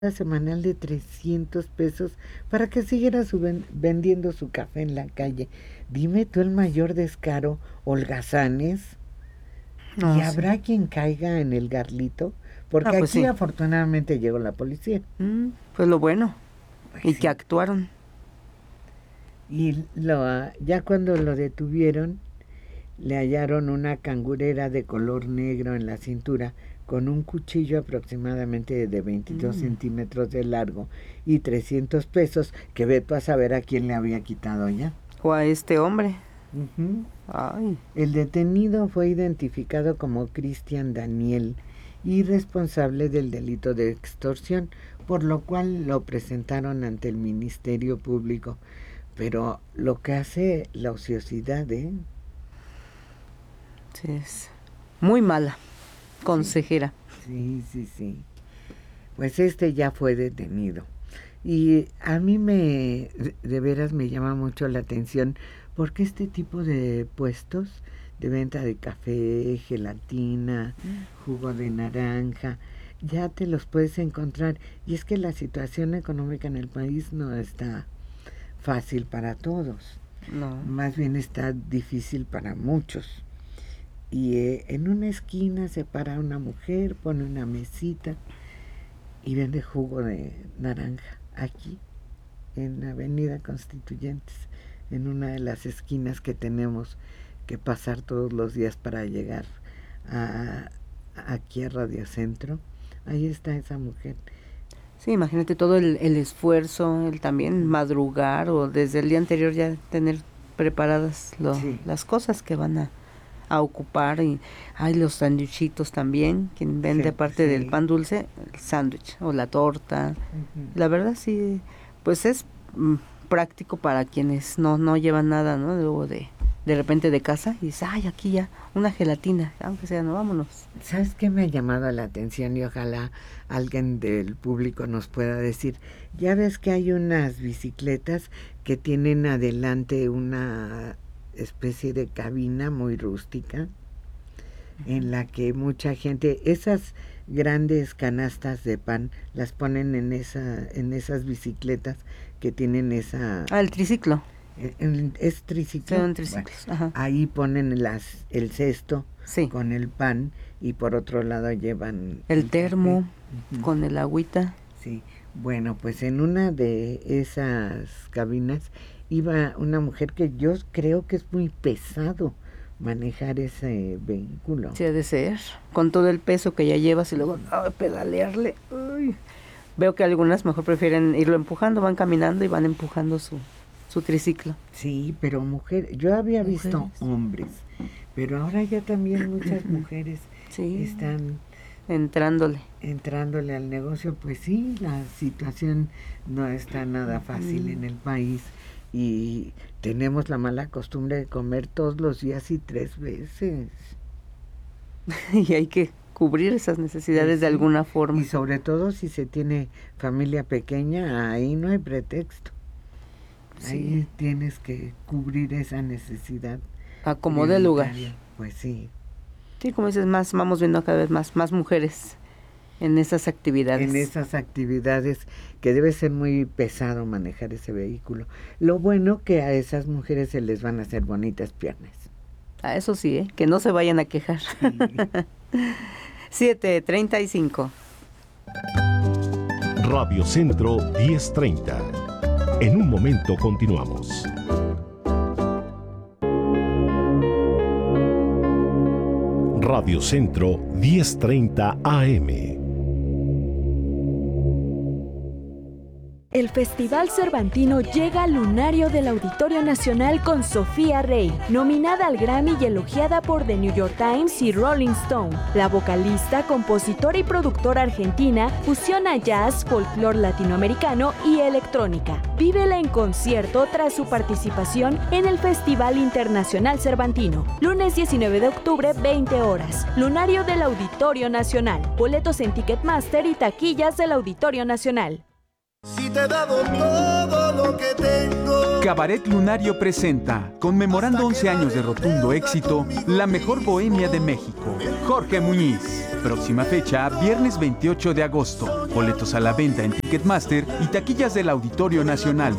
semanal de 300 pesos para que siguiera vendiendo su café en la calle. Dime tú el mayor descaro, holgazanes. No, Y sí. habrá quien caiga en el garlito, porque Pues aquí sí. afortunadamente llegó la policía. Pues lo bueno. Pues Y sí. que actuaron. Y ya cuando lo detuvieron, le hallaron una cangurera de color negro en la cintura con un cuchillo aproximadamente de 22 centímetros de largo y 300 pesos, que ve tú a saber a quién le había quitado ya. O a este hombre. Uh-huh. Ay. El detenido fue identificado como Cristian Daniel y responsable del delito de extorsión, por lo cual lo presentaron ante el Ministerio Público. Pero lo que hace la ociosidad, Sí, es muy mala consejera. Sí. Pues ya fue detenido. Y a mí de veras me llama mucho la atención porque este tipo de puestos de venta de café, gelatina, jugo de naranja, ya te los puedes encontrar. Y es que la situación económica en el país no está fácil para todos. No. Más bien está difícil para muchos. Y en una esquina se para una mujer, pone una mesita y vende jugo de naranja aquí en la Avenida Constituyentes, en una de las esquinas que tenemos que pasar todos los días para llegar aquí a Radio Centro. Ahí está esa mujer. Sí, imagínate todo el esfuerzo, el también madrugar o desde el día anterior ya tener preparadas las cosas que van a ocupar. Y hay los sanduichitos también, quien vende aparte del pan dulce, el sándwich o la torta. La verdad sí, pues es práctico para quienes no llevan nada, ¿no? Luego de repente de casa y dices, ay, aquí ya, una gelatina, aunque sea, no, vámonos. ¿Sabes qué me ha llamado la atención? Y ojalá alguien del público nos pueda decir. Ya ves que hay unas bicicletas que tienen adelante una especie de cabina muy rústica, en la que mucha gente, esas grandes canastas de pan, las ponen en esas bicicletas que tienen esa... el triciclo. ¿Es triciclo? Son triciclos. Bueno, ahí ponen el cesto sí, con el pan y por otro lado llevan el termo con el agüita. Sí, bueno, pues en una de esas cabinas iba una mujer que yo creo que es muy pesado manejar ese vehículo. Sí, ha de ser, con todo el peso que ya llevas y luego pedalearle. Uy. Veo que algunas mejor prefieren irlo empujando, van caminando y van empujando su triciclo. Sí, pero yo había visto hombres, pero ahora ya también muchas mujeres están entrándole al negocio. Pues sí, la situación no está nada fácil en el país y tenemos la mala costumbre de comer todos los días y 3 veces. Y hay que cubrir esas necesidades de alguna forma. Y sobre todo si se tiene familia pequeña, ahí no hay pretexto. Sí. Ahí tienes que cubrir esa necesidad. Acomode el lugar. Pues sí. Sí, como dices, vamos viendo cada vez más mujeres en esas actividades. En esas actividades que debe ser muy pesado manejar ese vehículo. Lo bueno que a esas mujeres se les van a hacer bonitas piernas. Eso sí, que no se vayan a quejar. Sí. 7:35. Radio Centro 1030. En un momento continuamos. Radio Centro 1030 AM. El Festival Cervantino llega al lunario del Auditorio Nacional con Sofía Rey, nominada al Grammy y elogiada por The New York Times y Rolling Stone. La vocalista, compositora y productora argentina fusiona jazz, folclore latinoamericano y electrónica. Vívela en concierto tras su participación en el Festival Internacional Cervantino. Lunes 19 de octubre, 20 horas. Lunario del Auditorio Nacional. Boletos en Ticketmaster y taquillas del Auditorio Nacional. Si te he dado todo lo que tengo, Cabaret Lunario presenta, conmemorando 11 años de rotundo éxito, la mejor bohemia de México. Jorge Muñiz. Próxima fecha, viernes 28 de agosto. Boletos a la venta en Ticketmaster y taquillas del Auditorio Nacional.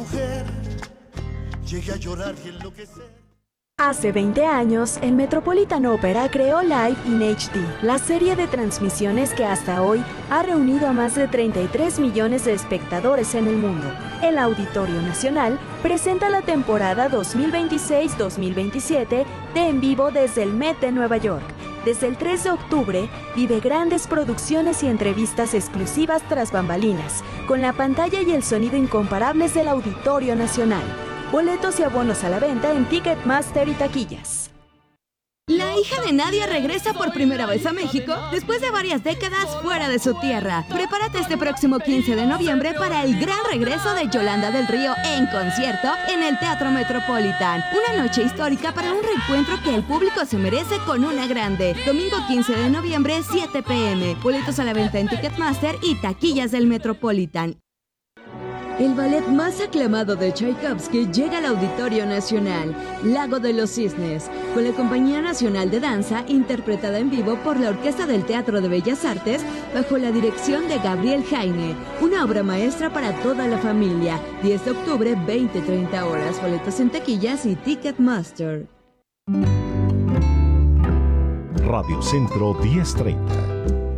Hace 20 años, el Metropolitan Opera creó Live in HD, la serie de transmisiones que hasta hoy ha reunido a más de 33 millones de espectadores en el mundo. El Auditorio Nacional presenta la temporada 2026-2027 de En Vivo desde el Met de Nueva York. Desde el 3 de octubre, vive grandes producciones y entrevistas exclusivas tras bambalinas, con la pantalla y el sonido incomparables del Auditorio Nacional. Boletos y abonos a la venta en Ticketmaster y taquillas. La hija de Nadia regresa por primera vez a México después de varias décadas fuera de su tierra. Prepárate este próximo 15 de noviembre para el gran regreso de Yolanda del Río en concierto en el Teatro Metropolitan. Una noche histórica para un reencuentro que el público se merece con una grande. Domingo 15 de noviembre, 7 p.m. Boletos a la venta en Ticketmaster y taquillas del Metropolitan. El ballet más aclamado de Tchaikovsky llega al Auditorio Nacional, Lago de los Cisnes, con la Compañía Nacional de Danza, interpretada en vivo por la Orquesta del Teatro de Bellas Artes, bajo la dirección de Gabriel Jaime. Una obra maestra para toda la familia. 10 de octubre, 20-30 horas. Boletos en taquillas y Ticketmaster. Radio Centro 1030.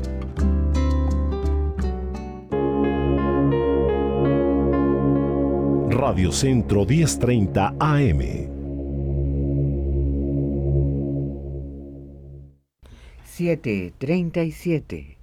Radio Centro 1030 AM. (7:37).